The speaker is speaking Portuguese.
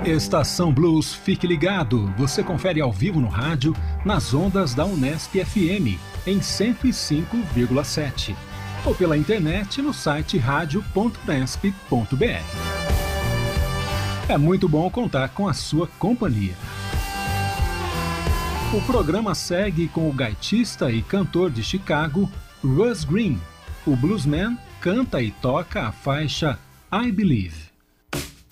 Estação Blues, fique ligado. Você confere ao vivo no rádio, nas ondas da Unesp FM, em 105,7. Ou pela internet no site radio.unesp.br. É muito bom contar com a sua companhia. O programa segue com o gaitista e cantor de Chicago, Russ Green. O bluesman canta e toca a faixa I Believe.